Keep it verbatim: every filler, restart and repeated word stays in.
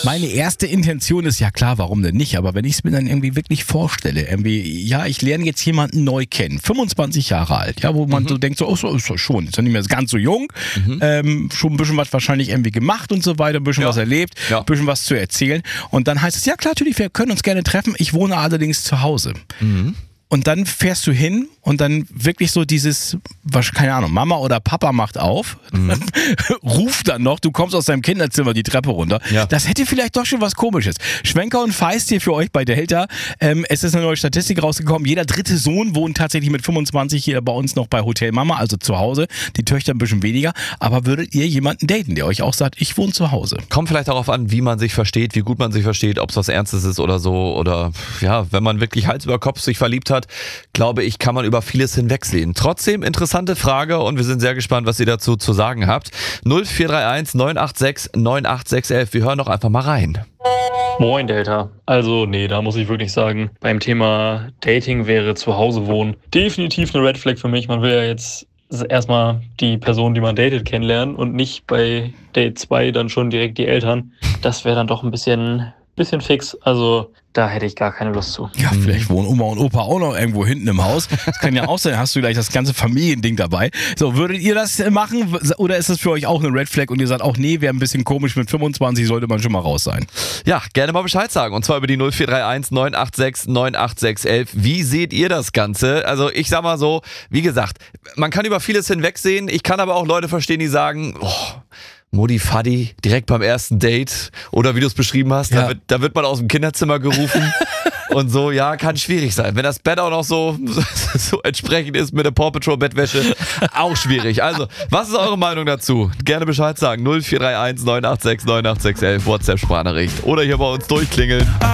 Meine erste Intention ist, ja klar, warum denn nicht? Aber wenn ich es mir dann irgendwie wirklich vorstelle, irgendwie, ja, ich lerne jetzt jemanden neu kennen, fünfundzwanzig Jahre alt, ja, wo man mhm. so denkt, so, oh, so ist doch schon, ist ja nicht mehr ganz so jung, mhm. ähm, schon ein bisschen was wahrscheinlich irgendwie gemacht und so weiter, ein bisschen ja. was erlebt, ja. ein bisschen was zu erzählen. Und dann heißt es, ja klar, natürlich, wir können uns gerne treffen, ich wohne allerdings zu Hause. Mhm. Und dann fährst du hin und dann wirklich so dieses, was, keine Ahnung, Mama oder Papa macht auf, mhm. ruft dann noch, du kommst aus deinem Kinderzimmer die Treppe runter. Ja. Das hätte vielleicht doch schon was Komisches. Schwenker und Feist hier für euch bei Delta. Ähm, es ist eine neue Statistik rausgekommen. Jeder dritte Sohn wohnt tatsächlich mit fünfundzwanzig hier bei uns noch bei Hotel Mama, also zu Hause. Die Töchter ein bisschen weniger. Aber würdet ihr jemanden daten, der euch auch sagt, ich wohne zu Hause? Kommt vielleicht darauf an, wie man sich versteht, wie gut man sich versteht, ob es was Ernstes ist oder so. Oder ja, wenn man wirklich Hals über Kopf sich verliebt hat, glaube ich, kann man über vieles hinwegsehen. Trotzdem interessante Frage und wir sind sehr gespannt, was ihr dazu zu sagen habt. null vier drei eins neun acht sechs neun acht sechs eins. Wir hören doch einfach mal rein. Moin Delta. Also nee, da muss ich wirklich sagen, beim Thema Dating wäre zu Hause wohnen definitiv eine Red Flag für mich. Man will ja jetzt erstmal die Person, die man datet, kennenlernen und nicht bei Date zwei dann schon direkt die Eltern. Das wäre dann doch ein bisschen... bisschen fix, also da hätte ich gar keine Lust zu. Ja, vielleicht wohnen Oma und Opa auch noch irgendwo hinten im Haus. Das kann ja auch sein, hast du gleich das ganze Familiending dabei. So, würdet ihr das machen oder ist das für euch auch eine Red Flag und ihr sagt auch, nee, wäre ein bisschen komisch, mit fünfundzwanzig sollte man schon mal raus sein? Ja, gerne mal Bescheid sagen und zwar über die null vier drei eins neun acht sechs neun acht sechs eins. Wie seht ihr das Ganze? Also ich sag mal so, wie gesagt, man kann über vieles hinwegsehen, ich kann aber auch Leute verstehen, die sagen, oh, Mutti Faddi, direkt beim ersten Date oder wie du es beschrieben hast, ja. da, wird, da wird man aus dem Kinderzimmer gerufen und so, ja, kann schwierig sein. Wenn das Bett auch noch so, so entsprechend ist mit der Paw Patrol Bettwäsche, auch schwierig. Also, was ist eure Meinung dazu? Gerne Bescheid sagen, null vier drei eins neun acht sechs neun acht sechs eins, WhatsApp-Sprachnachricht oder hier bei uns durchklingeln.